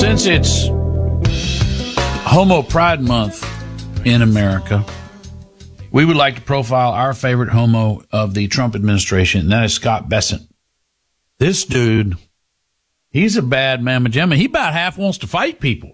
Since it's Homo Pride Month in America, we would like to profile our favorite homo of the Trump administration, and that is Scott Bessent. This dude, he's a bad mamma jamma. He about half wants to fight people.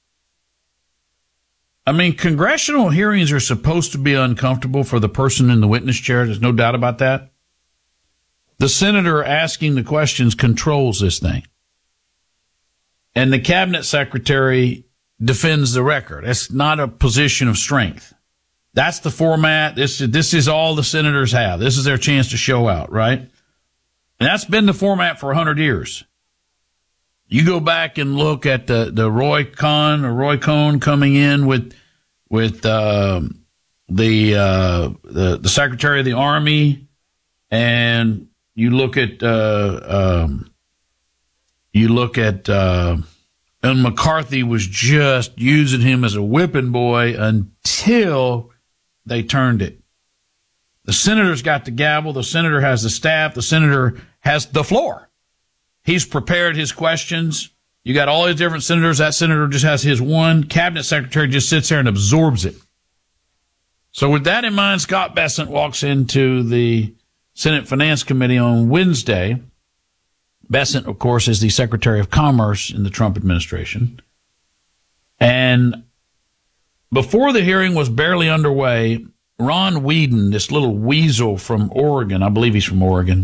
I mean, congressional hearings are supposed to be uncomfortable for the person in the witness chair. There's no doubt about that. The senator asking the questions controls this thing. And the cabinet secretary defends the record. It's not a position of strength. That's the format. This is all the senators have. This is their chance to show out, right? And that's been the format for 100 years. You go back and look at the Roy Cohn coming in with the Secretary of the Army, and you look at and McCarthy was just using him as a whipping boy until they turned it. The senator's got the gavel. The senator has the staff. The senator has the floor. He's prepared his questions. You got all these different senators. That senator just has his one. Cabinet secretary just sits there and absorbs it. So with that in mind, Scott Bessent walks into the Senate Finance Committee on Wednesday. Bessent, of course, is the Secretary of Commerce in the Trump administration. And before the hearing was barely underway, Ron Whedon, this little weasel from Oregon, I believe he's from Oregon,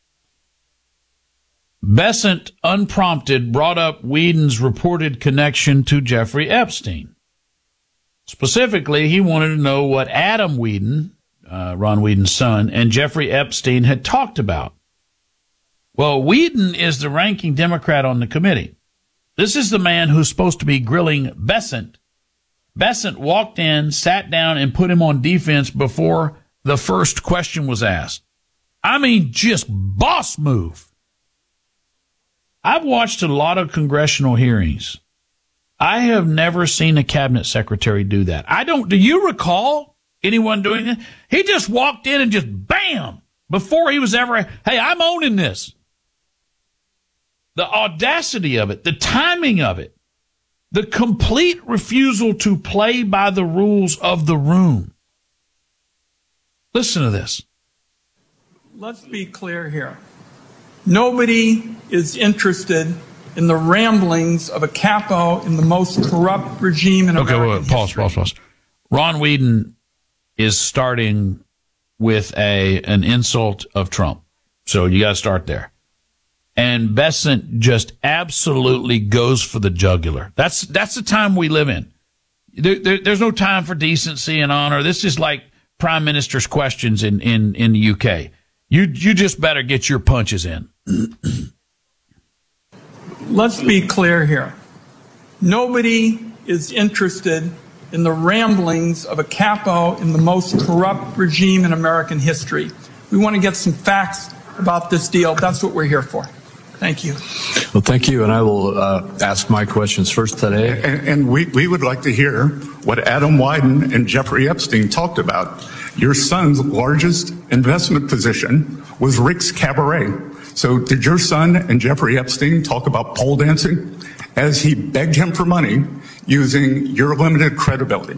Bessent, unprompted, brought up Whedon's reported connection to Jeffrey Epstein. Specifically, he wanted to know what Adam Whedon, Ron Whedon's son, and Jeffrey Epstein had talked about. Well, Whedon is the ranking Democrat on the committee. This is the man who's supposed to be grilling Bessent. Bessent walked in, sat down, and put him on defense before the first question was asked. I mean, just boss move. I've watched a lot of congressional hearings. I have never seen a cabinet secretary do that. Do you recall anyone doing it? He just walked in and just bam, before he was ever, hey, I'm owning this. The audacity of it, the timing of it, the complete refusal to play by the rules of the room. Listen to this. Let's be clear here. Nobody is interested in the ramblings of a capo in the most corrupt regime in American history. Pause. Ron Whedon is starting with an insult of Trump. So you got to start there. And Bessent just absolutely goes for the jugular. That's the time we live in. There's no time for decency and honor. This is like prime minister's questions in the UK. You just better get your punches in. Let's be clear here. Nobody is interested in the ramblings of a capo in the most corrupt regime in American history. We want to get some facts about this deal. That's what we're here for. Thank you. Well, thank you, and I will ask my questions first today. And we would like to hear what Adam Wyden and Jeffrey Epstein talked about. Your son's largest investment position was Rick's Cabaret. So did your son and Jeffrey Epstein talk about pole dancing as he begged him for money using your limited credibility?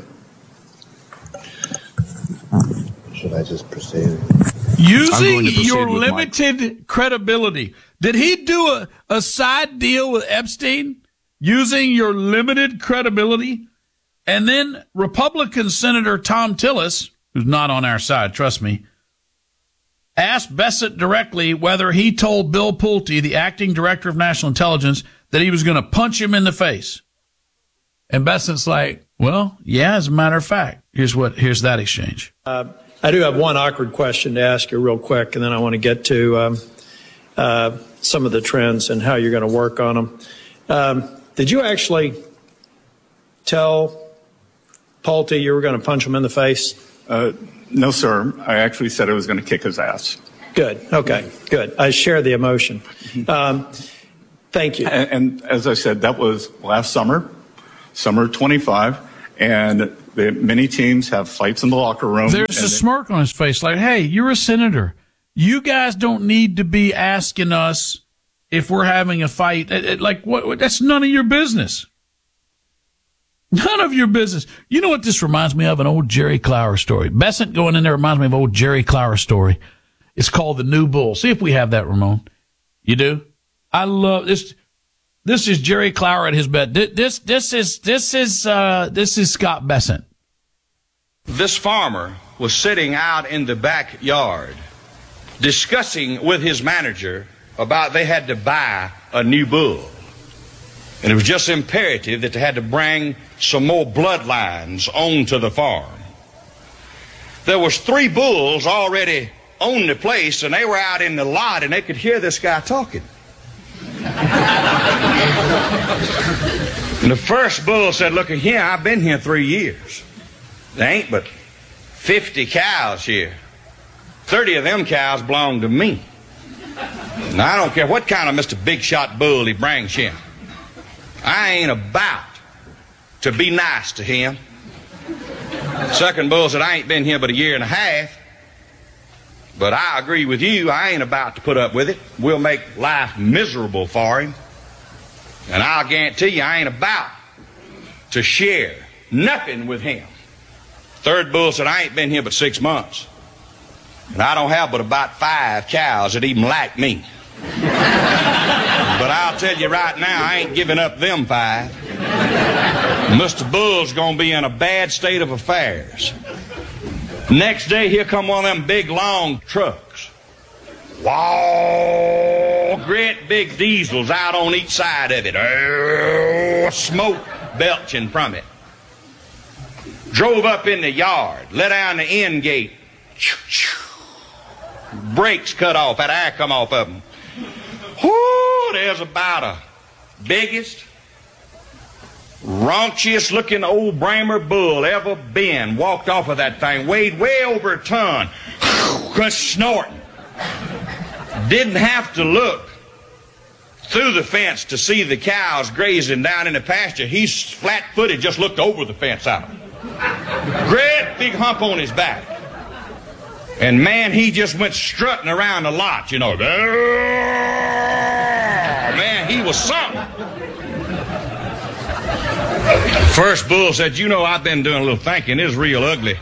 Should I just proceed? Using your limited credibility. Did he do a side deal with Epstein using your limited credibility? And then Republican Senator Tom Tillis, who's not on our side, trust me, asked Bessent directly whether he told Bill Pulte, the acting director of national intelligence, that he was going to punch him in the face. And Bessent's like, well, yeah, as a matter of fact. Here's that exchange. I do have one awkward question to ask you real quick, and then I want to get to some of the trends and how you're going to work on them. Did you actually tell Pulte you were going to punch him in the face? No, sir. I actually said I was going to kick his ass. Good. Okay. Good. I share the emotion. Thank you. And as I said, that was last summer 25, and many teams have fights in the locker room. There's a smirk on his face like, hey, you're a senator. You guys don't need to be asking us if we're having a fight. Like, what? That's none of your business. None of your business. You know what this reminds me of? An old Jerry Clower story. Besant going in there reminds me of an old Jerry Clower story. It's called The New Bull. See if we have that, Ramon. You do? I love this. This is Jerry Clower at his bed. This is Scott Besant. This farmer was sitting out in the backyard discussing with his manager about they had to buy a new bull. And it was just imperative that they had to bring some more bloodlines onto the farm. There was 3 bulls already on the place, and they were out in the lot, and they could hear this guy talking. And the first bull said, "Look here, I've been here 3 years. There ain't but 50 cows here. 30 of them cows belong to me. Now, I don't care what kind of Mr. Big Shot bull he brings here. I ain't about to be nice to him." Second bull said, "I ain't been here but a year and a half. But I agree with you, I ain't about to put up with it. We'll make life miserable for him. And I'll guarantee you I ain't about to share nothing with him." Third bull said, "I ain't been here but 6 months. And I don't have but about 5 cows that even like me. But I'll tell you right now, I ain't giving up them 5. Mr. Bull's gonna be in a bad state of affairs." Next day, here come one of them big, long trucks. Wow, great big diesels out on each side of it. Smoke belching from it. Drove up in the yard, let down the end gate. Brakes cut off, that air come off of them. Whoo, there's about a biggest, raunchiest looking old Bramer bull ever been. Walked off of that thing, weighed way over a ton. Snorting. Didn't have to look through the fence to see the cows grazing down in the pasture. He's flat-footed, just looked over the fence at them. Great big hump on his back. And man, he just went strutting around the lot, you know. Man, he was something. First bull said, "You know, I've been doing a little thinking. It's real ugly.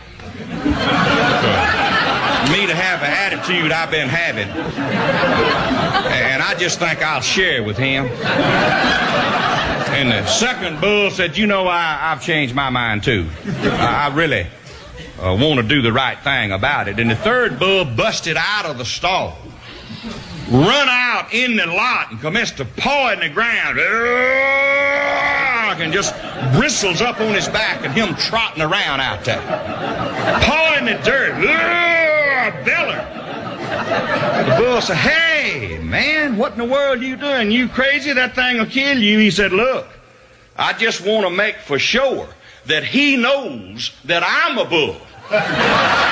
Me to have an attitude I've been having. And I just think I'll share with him." And the second bull said, "You know, I've changed my mind too. I really want to do the right thing about it." And the third bull busted out of the stall, run out in the lot, and commenced to paw in the ground. And just bristles up on his back, and him trotting around out there, pawing the dirt. Beller. The bull said, "Hey, man, what in the world are you doing? You crazy? That thing will kill you." He said, "Look, I just want to make for sure that he knows that I'm a bull."